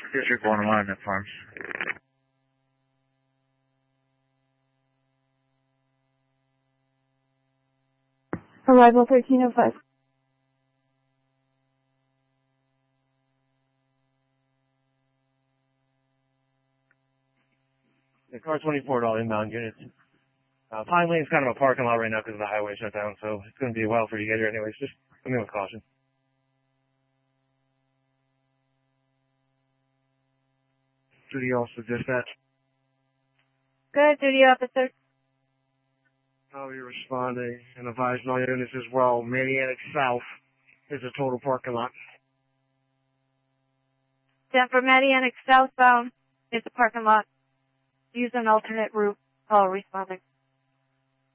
District 101 at Farms. Arrival 1305. The car 24 all inbound units. Pine Lane's kind of a parking lot right now because of the highway shutdown, so it's going to be a while for you to get here anyways. Just come in with caution. Duty officer dispatch. Good, duty officer. How are you responding? And advising all units as well. Maniatic South is a total parking lot. Denver Medianic southbound is the parking lot. Use an alternate route. All responding.